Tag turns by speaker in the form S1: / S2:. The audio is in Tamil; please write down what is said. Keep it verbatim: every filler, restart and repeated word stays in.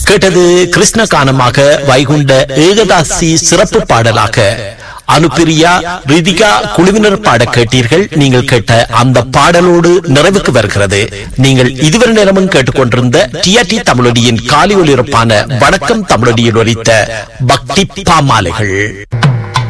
S1: கேட்டது கிருஷ்ண கானமாக வைகுண்ட ஏகதாசி சிறப்பு பாடலாக அனுப்பிரியா ரிதிகா குழுவினர் பாட கேட்டீர்கள். நீங்கள் கேட்ட அந்த பாடலோடு நிறைவுக்கு வருகிறது நீங்கள் இதுவரை நேரமும் கேட்டுக்கொண்டிருந்த டிஆர்டி தமிழொலியின் காலை ஒலிபரப்பான வணக்கம் தமிழொலியில் ஒலித்த பக்தி பாமாலைகள்.